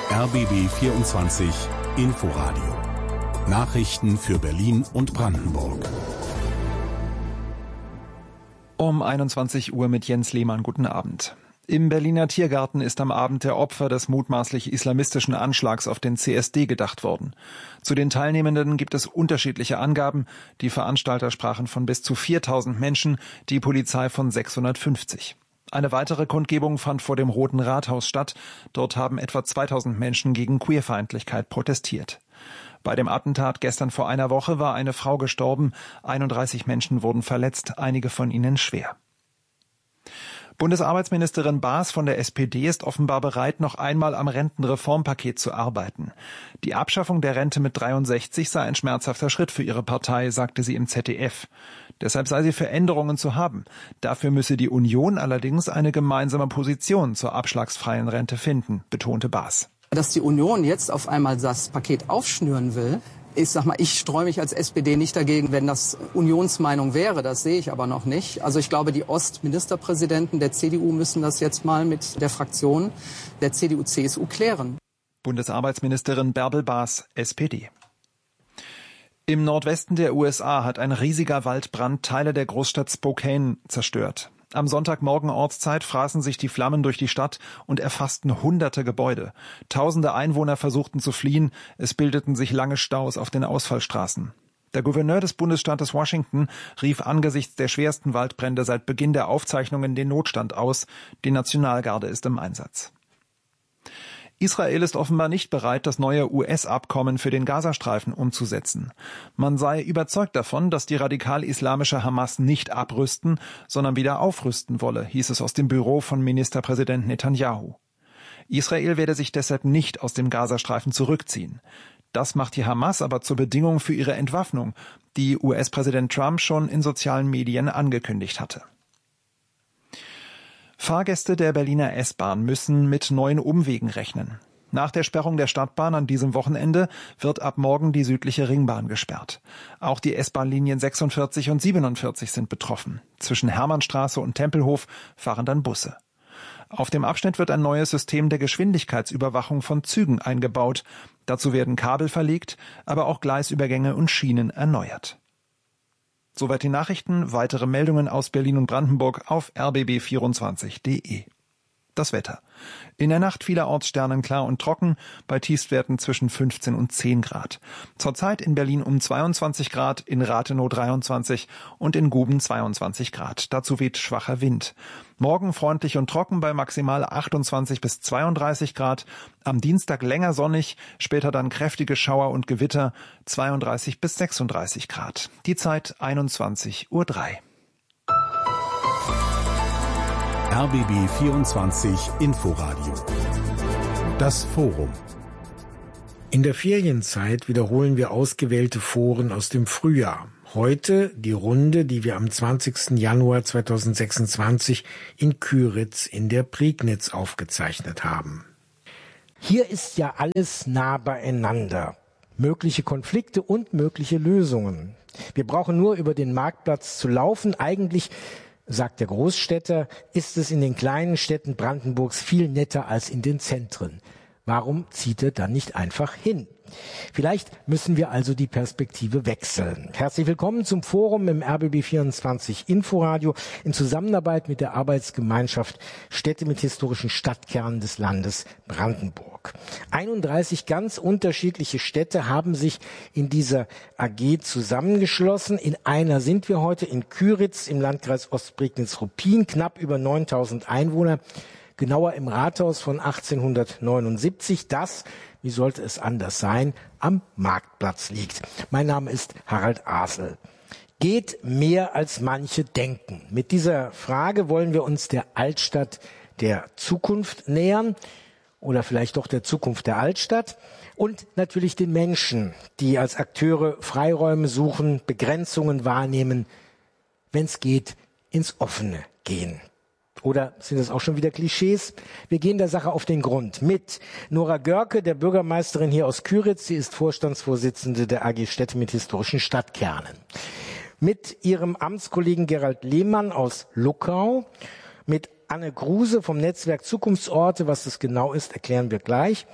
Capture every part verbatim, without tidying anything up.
R B B vierundzwanzig Inforadio. Nachrichten für Berlin und Brandenburg. Um einundzwanzig Uhr mit Jens Lehmann. Guten Abend. Im Berliner Tiergarten ist am Abend der Opfer des mutmaßlich islamistischen Anschlags auf den C S D gedacht worden. Zu den Teilnehmenden gibt es unterschiedliche Angaben. Die Veranstalter sprachen von bis zu viertausend Menschen, die Polizei von sechshundertfünfzig. Eine weitere Kundgebung fand vor dem Roten Rathaus statt. Dort haben etwa zweitausend Menschen gegen Queerfeindlichkeit protestiert. Bei dem Attentat gestern vor einer Woche war eine Frau gestorben. einunddreißig Menschen wurden verletzt, einige von ihnen schwer. Bundesarbeitsministerin Baas von der S P D ist offenbar bereit, noch einmal am Rentenreformpaket zu arbeiten. Die Abschaffung der Rente mit dreiundsechzig sei ein schmerzhafter Schritt für ihre Partei, sagte sie im Z D F. Deshalb sei sie für Änderungen zu haben. Dafür müsse die Union allerdings eine gemeinsame Position zur abschlagsfreien Rente finden, betonte Baas. Dass die Union jetzt auf einmal das Paket aufschnüren will, ich sag mal, ich streue mich als S P D nicht dagegen, wenn das Unionsmeinung wäre. Das sehe ich aber noch nicht. Also ich glaube, die Ostministerpräsidenten der C D U müssen das jetzt mal mit der Fraktion der C D U C S U klären. Bundesarbeitsministerin Bärbel Baas, S P D. Im Nordwesten der U S A hat ein riesiger Waldbrand Teile der Großstadt Spokane zerstört. Am Sonntagmorgen Ortszeit fraßen sich die Flammen durch die Stadt und erfassten hunderte Gebäude. Tausende Einwohner versuchten zu fliehen. Es bildeten sich lange Staus auf den Ausfallstraßen. Der Gouverneur des Bundesstaates Washington rief angesichts der schwersten Waldbrände seit Beginn der Aufzeichnungen den Notstand aus. Die Nationalgarde ist im Einsatz. Israel ist offenbar nicht bereit, das neue U S-Abkommen für den Gazastreifen umzusetzen. Man sei überzeugt davon, dass die radikal-islamische Hamas nicht abrüsten, sondern wieder aufrüsten wolle, hieß es aus dem Büro von Ministerpräsident Netanyahu. Israel werde sich deshalb nicht aus dem Gazastreifen zurückziehen. Das macht die Hamas aber zur Bedingung für ihre Entwaffnung, die U S-Präsident Trump schon in sozialen Medien angekündigt hatte. Fahrgäste der Berliner S-Bahn müssen mit neuen Umwegen rechnen. Nach der Sperrung der Stadtbahn an diesem Wochenende wird ab morgen die südliche Ringbahn gesperrt. Auch die S-Bahn-Linien sechsundvierzig und siebenundvierzig sind betroffen. Zwischen Hermannstraße und Tempelhof fahren dann Busse. Auf dem Abschnitt wird ein neues System der Geschwindigkeitsüberwachung von Zügen eingebaut. Dazu werden Kabel verlegt, aber auch Gleisübergänge und Schienen erneuert. Soweit die Nachrichten. Weitere Meldungen aus Berlin und Brandenburg auf r b b vierundzwanzig punkt d e. Das Wetter. In der Nacht vielerorts sternenklar und trocken, bei Tiefstwerten zwischen fünfzehn und zehn Grad. Zurzeit in Berlin um zweiundzwanzig Grad, in Rathenow dreiundzwanzig und in Guben zweiundzwanzig Grad. Dazu weht schwacher Wind. Morgen freundlich und trocken bei maximal achtundzwanzig bis zweiunddreißig Grad. Am Dienstag länger sonnig, später dann kräftige Schauer und Gewitter, zweiunddreißig bis sechsunddreißig Grad. Die Zeit einundzwanzig Uhr drei. R B B vierundzwanzig Inforadio. Das Forum. In der Ferienzeit wiederholen wir ausgewählte Foren aus dem Frühjahr. Heute die Runde, die wir am zwanzigsten Januar zweitausendsechsundzwanzig in Kyritz in der Prignitz aufgezeichnet haben. Hier ist ja alles nah beieinander. Mögliche Konflikte und mögliche Lösungen. Wir brauchen nur über den Marktplatz zu laufen. Eigentlich, sagt der Großstädter, ist es in den kleinen Städten Brandenburgs viel netter als in den Zentren. Warum zieht er dann nicht einfach hin? Vielleicht müssen wir also die Perspektive wechseln. Herzlich willkommen zum Forum im R B B vierundzwanzig Inforadio in Zusammenarbeit mit der Arbeitsgemeinschaft Städte mit historischen Stadtkernen des Landes Brandenburg. einunddreißig ganz unterschiedliche Städte haben sich in dieser A G zusammengeschlossen. In einer sind wir heute, in Kyritz im Landkreis Ostprignitz-Ruppin, knapp über neuntausend Einwohner. Genauer im Rathaus von achtzehnhundertneunundsiebzig, das, wie sollte es anders sein, am Marktplatz liegt. Mein Name ist Harald Asel. Geht mehr als manche denken? Mit dieser Frage wollen wir uns der Altstadt der Zukunft nähern oder vielleicht doch der Zukunft der Altstadt und natürlich den Menschen, die als Akteure Freiräume suchen, Begrenzungen wahrnehmen, wenn es geht, ins Offene gehen. Oder sind das auch schon wieder Klischees? Wir gehen der Sache auf den Grund mit Nora Görke, der Bürgermeisterin hier aus Kyritz. Sie ist Vorstandsvorsitzende der A G Städte mit historischen Stadtkernen. Mit ihrem Amtskollegen Gerald Lehmann aus Luckau. Mit Anne Kruse vom Netzwerk Zukunftsorte. Was das genau ist, erklären wir gleich.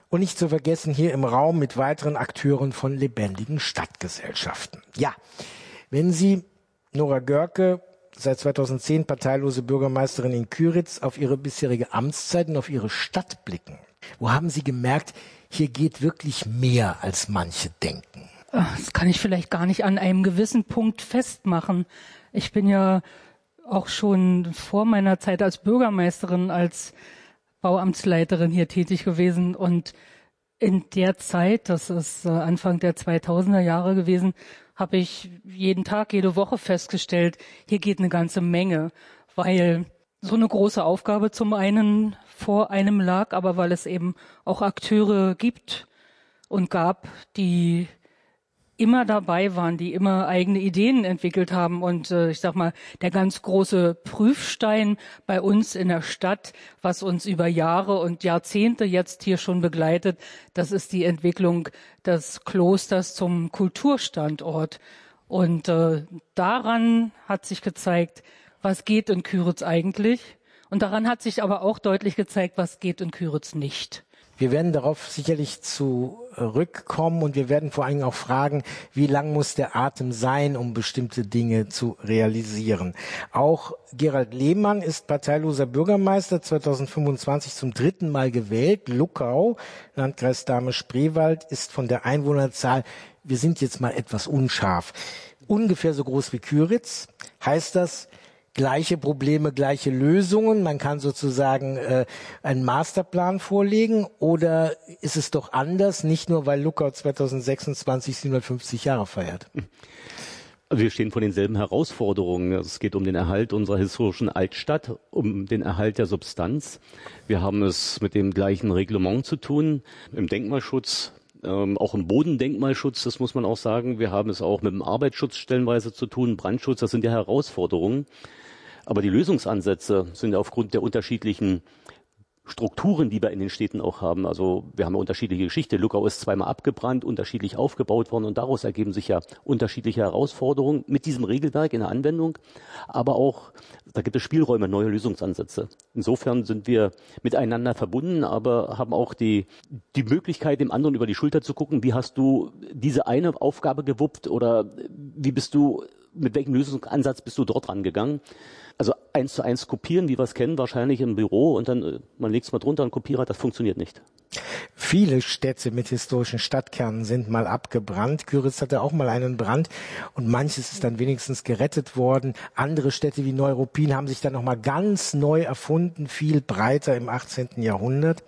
Und nicht zu vergessen hier im Raum mit weiteren Akteuren von lebendigen Stadtgesellschaften. Ja, wenn Sie, Nora Görke, seit zweitausendzehn parteilose Bürgermeisterin in Kyritz, auf Ihre bisherige Amtszeit und auf Ihre Stadt blicken, wo haben Sie gemerkt, hier geht wirklich mehr, als manche denken? Das kann ich vielleicht gar nicht an einem gewissen Punkt festmachen. Ich bin ja auch schon vor meiner Zeit als Bürgermeisterin, als Bauamtsleiterin hier tätig gewesen, und in der Zeit, das ist Anfang der zweitausender Jahre gewesen, habe ich jeden Tag, jede Woche festgestellt, hier geht eine ganze Menge, weil so eine große Aufgabe zum einen vor einem lag, aber weil es eben auch Akteure gibt und gab, die immer dabei waren, die immer eigene Ideen entwickelt haben. Und äh, ich sag mal, der ganz große Prüfstein bei uns in der Stadt, was uns über Jahre und Jahrzehnte jetzt hier schon begleitet, das ist die Entwicklung des Klosters zum Kulturstandort. Und äh, daran hat sich gezeigt, was geht in Kyritz eigentlich. Und daran hat sich aber auch deutlich gezeigt, was geht in Kyritz nicht. Wir werden darauf sicherlich zurückkommen und wir werden vor allem auch fragen, wie lang muss der Atem sein, um bestimmte Dinge zu realisieren. Auch Gerald Lehmann ist parteiloser Bürgermeister, zweitausendfünfundzwanzig zum dritten Mal gewählt. Luckau, Landkreis Dahme-Spreewald, ist von der Einwohnerzahl, wir sind jetzt mal etwas unscharf, ungefähr so groß wie Kyritz. Heißt das, gleiche Probleme, gleiche Lösungen? Man kann sozusagen äh, einen Masterplan vorlegen, oder ist es doch anders, nicht nur weil Luckau zweitausendsechsundzwanzig siebenhundertfünfzig Jahre feiert? Also wir stehen vor denselben Herausforderungen. Es geht um den Erhalt unserer historischen Altstadt, um den Erhalt der Substanz. Wir haben es mit dem gleichen Reglement zu tun, im Denkmalschutz, ähm, auch im Bodendenkmalschutz, das muss man auch sagen. Wir haben es auch mit dem Arbeitsschutz stellenweise zu tun, Brandschutz, das sind ja Herausforderungen. Aber die Lösungsansätze sind ja aufgrund der unterschiedlichen Strukturen, die wir in den Städten auch haben. Also wir haben ja unterschiedliche Geschichte. Luckau ist zweimal abgebrannt, unterschiedlich aufgebaut worden, und daraus ergeben sich ja unterschiedliche Herausforderungen mit diesem Regelwerk in der Anwendung. Aber auch, da gibt es Spielräume, neue Lösungsansätze. Insofern sind wir miteinander verbunden, aber haben auch die, die Möglichkeit, dem anderen über die Schulter zu gucken. Wie hast du diese eine Aufgabe gewuppt, oder wie bist du, mit welchem Lösungsansatz bist du dort rangegangen? Also eins zu eins kopieren, wie wir es kennen, wahrscheinlich im Büro, und dann man legt es mal drunter, ein Kopierer, das funktioniert nicht. Viele Städte mit historischen Stadtkernen sind mal abgebrannt. Kyritz hatte auch mal einen Brand und manches ist dann wenigstens gerettet worden. Andere Städte wie Neuruppin haben sich dann nochmal ganz neu erfunden, viel breiter im achtzehnten Jahrhundert.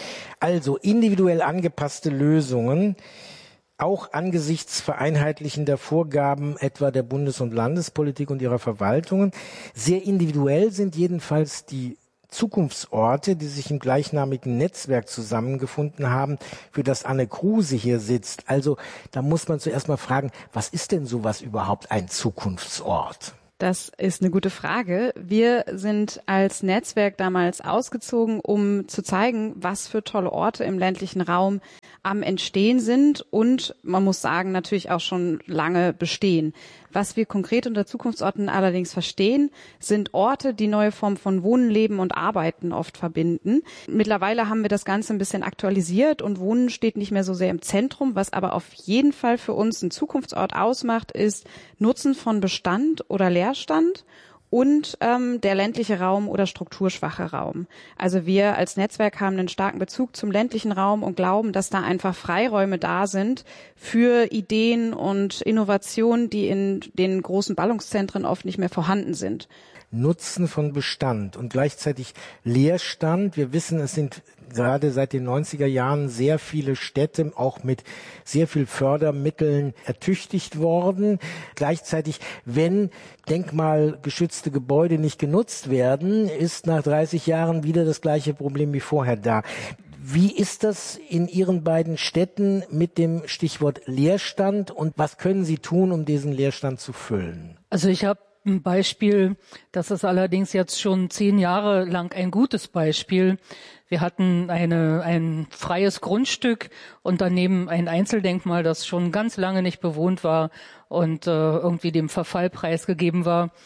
Also individuell angepasste Lösungen, auch angesichts vereinheitlichender Vorgaben etwa der Bundes- und Landespolitik und ihrer Verwaltungen. Sehr individuell sind jedenfalls die Zukunftsorte, die sich im gleichnamigen Netzwerk zusammengefunden haben, für das Anne Kruse hier sitzt. Also da muss man zuerst mal fragen, was ist denn sowas überhaupt ein Zukunftsort? Das ist eine gute Frage. Wir sind als Netzwerk damals ausgezogen, um zu zeigen, was für tolle Orte im ländlichen Raum am Entstehen sind und, man muss sagen, natürlich auch schon lange bestehen. Was wir konkret unter Zukunftsorten allerdings verstehen, sind Orte, die neue Formen von Wohnen, Leben und Arbeiten oft verbinden. Mittlerweile haben wir das Ganze ein bisschen aktualisiert und Wohnen steht nicht mehr so sehr im Zentrum. Was aber auf jeden Fall für uns ein Zukunftsort ausmacht, ist Nutzen von Bestand oder Leerstand und ähm, der ländliche Raum oder strukturschwache Raum. Also wir als Netzwerk haben einen starken Bezug zum ländlichen Raum und glauben, dass da einfach Freiräume da sind für Ideen und Innovationen, die in den großen Ballungszentren oft nicht mehr vorhanden sind. Nutzen von Bestand und gleichzeitig Leerstand. Wir wissen, es sind gerade seit den neunziger Jahren sehr viele Städte auch mit sehr viel Fördermitteln ertüchtigt worden. Gleichzeitig, wenn denkmalgeschützte Gebäude nicht genutzt werden, ist nach dreißig Jahren wieder das gleiche Problem wie vorher da. Wie ist das in Ihren beiden Städten mit dem Stichwort Leerstand und was können Sie tun, um diesen Leerstand zu füllen? Also ich habe ein Beispiel, das ist allerdings jetzt schon zehn Jahre lang ein gutes Beispiel. Wir hatten eine, ein freies Grundstück und daneben ein Einzeldenkmal, das schon ganz lange nicht bewohnt war und äh, irgendwie dem Verfall preisgegeben war.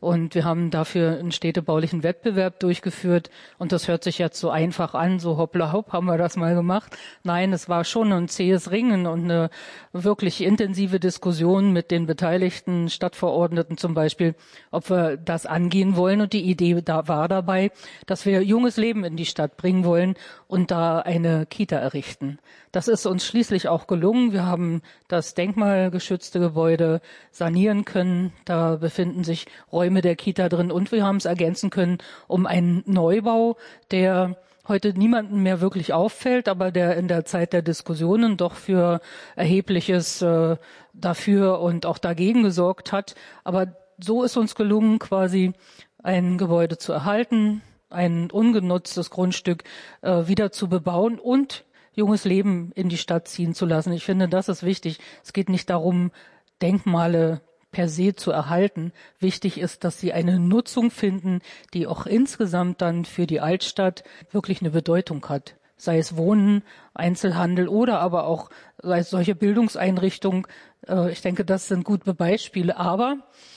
Und wir haben dafür einen städtebaulichen Wettbewerb durchgeführt. Und das hört sich jetzt so einfach an, so hoppla hopp, haben wir das mal gemacht. Nein, es war schon ein zähes Ringen und eine wirklich intensive Diskussion mit den beteiligten Stadtverordneten zum Beispiel, ob wir das angehen wollen. Und die Idee da war dabei, dass wir junges Leben in die Stadt bringen wollen und da eine Kita errichten. Das ist uns schließlich auch gelungen. Wir haben das denkmalgeschützte Gebäude sanieren können. Da befinden sich Räume der Kita drin und wir haben es ergänzen können um einen Neubau, der heute niemandem mehr wirklich auffällt, aber der in der Zeit der Diskussionen doch für Erhebliches äh, dafür und auch dagegen gesorgt hat. Aber so ist uns gelungen, quasi ein Gebäude zu erhalten, ein ungenutztes Grundstück äh, wieder zu bebauen und junges Leben in die Stadt ziehen zu lassen. Ich finde, das ist wichtig. Es geht nicht darum, Denkmale per se zu erhalten. Wichtig ist, dass sie eine Nutzung finden, die auch insgesamt dann für die Altstadt wirklich eine Bedeutung hat. Sei es Wohnen, Einzelhandel oder aber auch sei es solche Bildungseinrichtungen. Ich denke, das sind gute Beispiele. Aber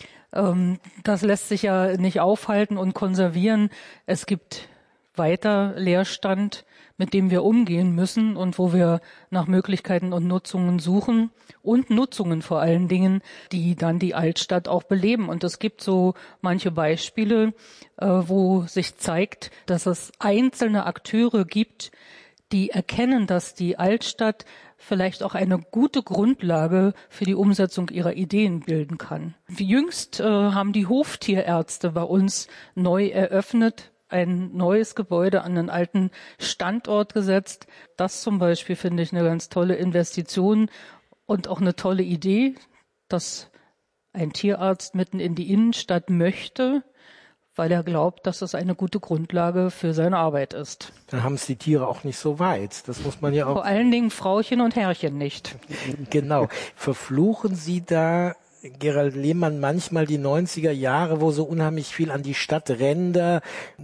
ähm, das lässt sich ja nicht aufhalten und konservieren. Es gibt weiter Leerstand, mit dem wir umgehen müssen und wo wir nach Möglichkeiten und Nutzungen suchen und Nutzungen vor allen Dingen, die dann die Altstadt auch beleben. Und es gibt so manche Beispiele, äh, wo sich zeigt, dass es einzelne Akteure gibt, die erkennen, dass die Altstadt vielleicht auch eine gute Grundlage für die Umsetzung ihrer Ideen bilden kann. Jüngst äh, haben die Hoftierärzte bei uns neu eröffnet, ein neues Gebäude an einen alten Standort gesetzt. Das zum Beispiel finde ich eine ganz tolle Investition und auch eine tolle Idee, dass ein Tierarzt mitten in die Innenstadt möchte, weil er glaubt, dass das eine gute Grundlage für seine Arbeit ist. Dann haben es die Tiere auch nicht so weit. Das muss man ja auch. Vor allen Dingen Frauchen und Herrchen nicht. Genau. Verfluchen Sie da, Gerald Lehmann, manchmal die neunziger Jahre, wo so unheimlich viel an die Stadtränder,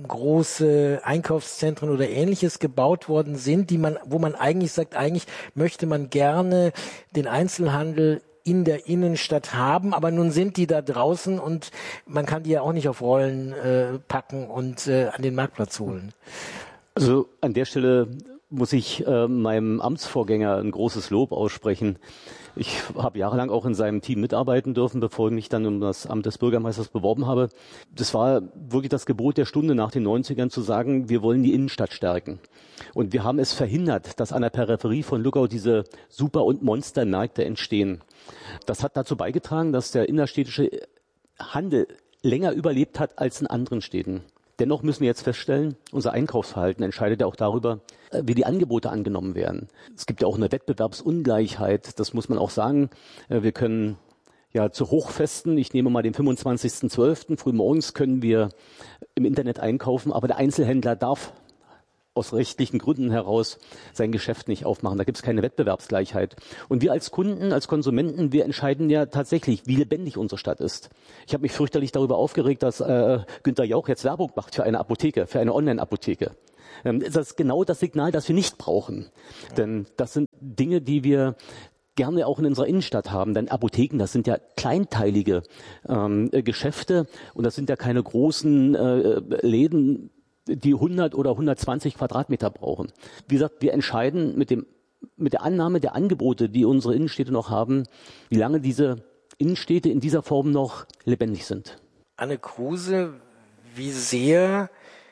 große Einkaufszentren oder Ähnliches gebaut worden sind, die man, wo man eigentlich sagt, eigentlich möchte man gerne den Einzelhandel in der Innenstadt haben, aber nun sind die da draußen und man kann die ja auch nicht auf Rollen äh, packen und äh, an den Marktplatz holen. Also an der Stelle muss ich äh, meinem Amtsvorgänger ein großes Lob aussprechen. Ich habe jahrelang auch in seinem Team mitarbeiten dürfen, bevor ich mich dann um das Amt des Bürgermeisters beworben habe. Das war wirklich das Gebot der Stunde nach den neunzigern zu sagen, wir wollen die Innenstadt stärken. Und wir haben es verhindert, dass an der Peripherie von Lückau diese Super- und Monstermärkte entstehen. Das hat dazu beigetragen, dass der innerstädtische Handel länger überlebt hat als in anderen Städten. Dennoch müssen wir jetzt feststellen, unser Einkaufsverhalten entscheidet ja auch darüber, wie die Angebote angenommen werden. Es gibt ja auch eine Wettbewerbsungleichheit, das muss man auch sagen. Wir können ja zu Hochfesten, ich nehme mal den fünfundzwanzigsten zwölften frühmorgens können wir im Internet einkaufen, aber der Einzelhändler darf aus rechtlichen Gründen heraus sein Geschäft nicht aufmachen. Da gibt es keine Wettbewerbsgleichheit. Und wir als Kunden, als Konsumenten, wir entscheiden ja tatsächlich, wie lebendig unsere Stadt ist. Ich habe mich fürchterlich darüber aufgeregt, dass äh, Günther Jauch jetzt Werbung macht für eine Apotheke, für eine Online-Apotheke. Ähm, das ist genau das Signal, das wir nicht brauchen. Denn das sind Dinge, die wir gerne auch in unserer Innenstadt haben, denn Apotheken, das sind ja kleinteilige ähm, Geschäfte und das sind ja keine großen äh, Läden, die hundert oder hundertzwanzig Quadratmeter brauchen. Wie gesagt, wir entscheiden mit dem, mit der Annahme der Angebote, die unsere Innenstädte noch haben, wie lange diese Innenstädte in dieser Form noch lebendig sind. Anne Kruse, wie sehr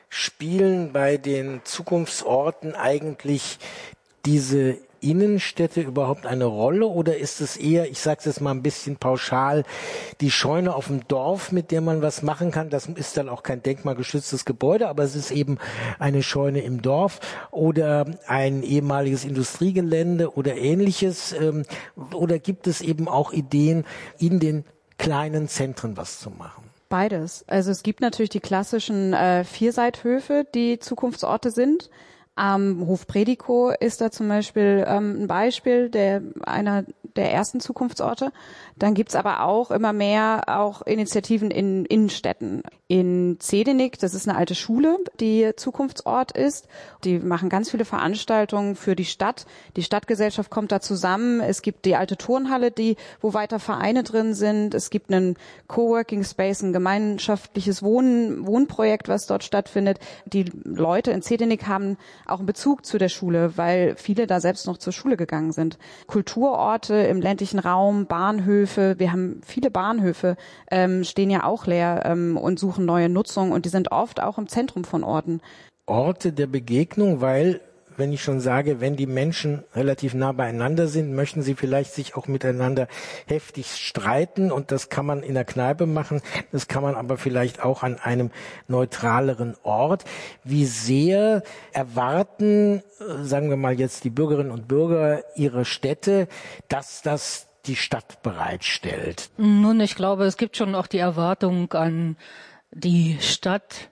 spielen bei den Zukunftsorten eigentlich diese Innenstädte überhaupt eine Rolle oder ist es eher, ich sage es jetzt mal ein bisschen pauschal, die Scheune auf dem Dorf, mit der man was machen kann? Das ist dann auch kein denkmalgeschütztes Gebäude, aber es ist eben eine Scheune im Dorf oder ein ehemaliges Industriegelände oder Ähnliches. Oder gibt es eben auch Ideen, in den kleinen Zentren was zu machen? Beides. Also es gibt natürlich die klassischen äh, Vierseithöfe, die Zukunftsorte sind. Am Hof Predikow ist da zum Beispiel ähm, ein Beispiel, der einer der ersten Zukunftsorte. Dann gibt's aber auch immer mehr auch Initiativen in Innenstädten. In Zedenik, das ist eine alte Schule, die Zukunftsort ist. Die machen ganz viele Veranstaltungen für die Stadt. Die Stadtgesellschaft kommt da zusammen. Es gibt die alte Turnhalle, die, wo weiter Vereine drin sind. Es gibt einen Coworking Space, ein gemeinschaftliches Wohnen, Wohnprojekt, was dort stattfindet. Die Leute in Zedenik haben auch einen Bezug zu der Schule, weil viele da selbst noch zur Schule gegangen sind. Kulturorte im ländlichen Raum, Bahnhöfe, wir haben viele Bahnhöfe, ähm, stehen ja auch leer ähm, und suchen neue Nutzung und die sind oft auch im Zentrum von Orten. Orte der Begegnung, weil, wenn ich schon sage, wenn die Menschen relativ nah beieinander sind, möchten sie vielleicht sich auch miteinander heftig streiten und das kann man in der Kneipe machen, das kann man aber vielleicht auch an einem neutraleren Ort. Wie sehr erwarten, sagen wir mal jetzt die Bürgerinnen und Bürger ihrer Städte, dass das die Stadt bereitstellt? Nun, ich glaube, es gibt schon auch die Erwartung an die Stadt,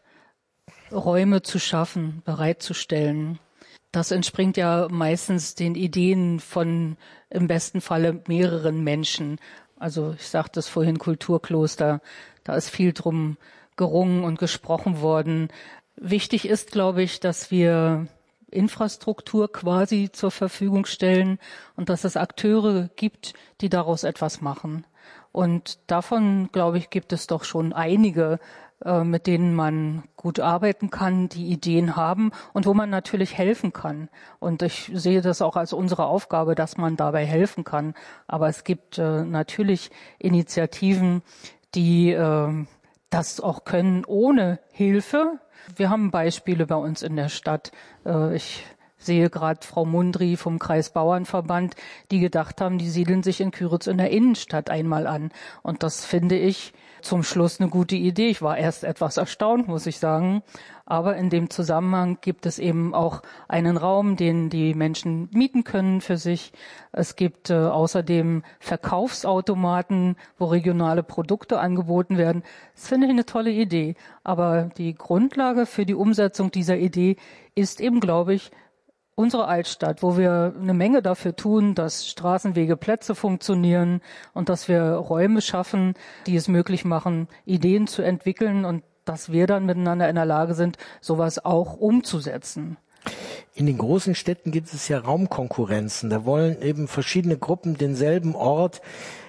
Räume zu schaffen, bereitzustellen. Das entspringt ja meistens den Ideen von im besten Falle mehreren Menschen. Also ich sagte es vorhin, Kulturkloster, da ist viel drum gerungen und gesprochen worden. Wichtig ist, glaube ich, dass wir Infrastruktur quasi zur Verfügung stellen und dass es Akteure gibt, die daraus etwas machen. Und davon, glaube ich, gibt es doch schon einige, äh, mit denen man gut arbeiten kann, die Ideen haben und wo man natürlich helfen kann. Und ich sehe das auch als unsere Aufgabe, dass man dabei helfen kann. Aber es gibt äh, natürlich Initiativen, die äh, das auch können ohne Hilfe. Wir haben Beispiele bei uns in der Stadt. Äh, ich sehe gerade Frau Mundry vom Kreisbauernverband, die gedacht haben, die siedeln sich in Kyritz in der Innenstadt einmal an. Und das finde ich zum Schluss eine gute Idee. Ich war erst etwas erstaunt, muss ich sagen. Aber in dem Zusammenhang gibt es eben auch einen Raum, den die Menschen mieten können für sich. Es gibt äh, außerdem Verkaufsautomaten, wo regionale Produkte angeboten werden. Das finde ich eine tolle Idee. Aber die Grundlage für die Umsetzung dieser Idee ist eben, glaube ich, unsere Altstadt, wo wir eine Menge dafür tun, dass Straßenwege, Plätze funktionieren und dass wir Räume schaffen, die es möglich machen, Ideen zu entwickeln und dass wir dann miteinander in der Lage sind, sowas auch umzusetzen. In den großen Städten gibt es ja Raumkonkurrenzen. Da wollen eben verschiedene Gruppen denselben Ort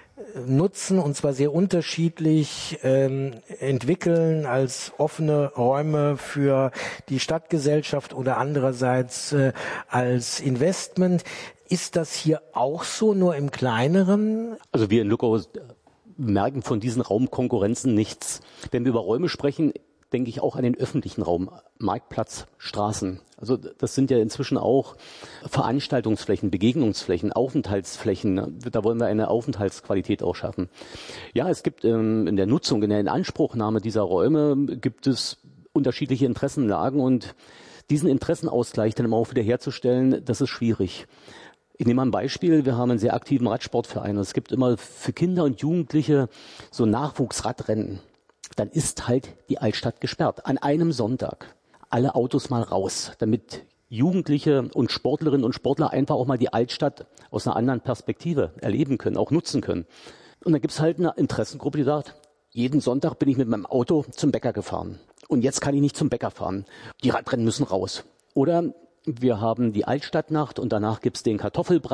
nutzen und zwar sehr unterschiedlich ähm, entwickeln als offene Räume für die Stadtgesellschaft oder andererseits äh, als Investment. Ist das hier auch so, nur im Kleineren? Also wir in Luckau merken von diesen Raumkonkurrenzen nichts. Wenn wir über Räume sprechen, denke ich auch an den öffentlichen Raum, Marktplatz, Straßen. Also das sind ja inzwischen auch Veranstaltungsflächen, Begegnungsflächen, Aufenthaltsflächen. Da wollen wir eine Aufenthaltsqualität auch schaffen. Ja, es gibt ähm, in der Nutzung, in der Inanspruchnahme dieser Räume gibt es unterschiedliche Interessenlagen und diesen Interessenausgleich dann immer auch wieder herzustellen, das ist schwierig. Ich nehme mal ein Beispiel. Wir haben einen sehr aktiven Radsportverein. Es gibt immer für Kinder und Jugendliche so Nachwuchsradrennen. Dann ist halt die Altstadt gesperrt. An einem Sonntag. Alle Autos mal raus, damit Jugendliche und Sportlerinnen und Sportler einfach auch mal die Altstadt aus einer anderen Perspektive erleben können, auch nutzen können. Und dann gibt's halt eine Interessengruppe, die sagt, jeden Sonntag bin ich mit meinem Auto zum Bäcker gefahren. Und jetzt kann ich nicht zum Bäcker fahren. Die Radrennen müssen raus. Oder wir haben die Altstadtnacht und danach gibt's den Kartoffelbrand.